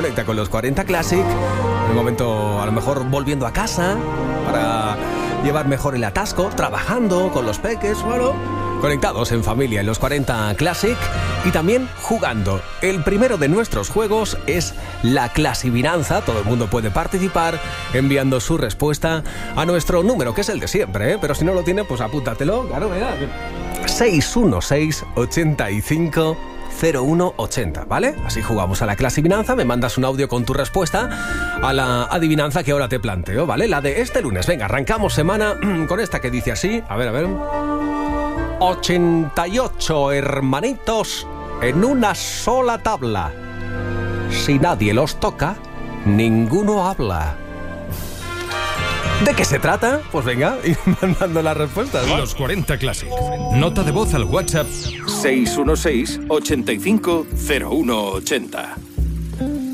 Conecta con los 40 Classic, en el momento a lo mejor volviendo a casa para llevar mejor el atasco, trabajando con los peques, bueno, conectados en familia en los 40 Classic y también jugando. El primero de nuestros juegos es la clasivinanza. Todo el mundo puede participar enviando su respuesta a nuestro número, que es el de siempre, ¿eh? Pero si no lo tiene, pues apúntatelo, claro, ¿verdad? 616-850180, ¿vale? Así jugamos a la clasivinanza, me mandas un audio con tu respuesta a la adivinanza que ahora te planteo, ¿vale? La de este lunes. Venga, arrancamos semana con esta que dice así, a ver. 88 hermanitos en una sola tabla. Si nadie los toca, ninguno habla. ¿De qué se trata? Pues venga, ir mandando las respuestas, ¿no? Los 40 Classic. Nota de voz al WhatsApp 616-850180.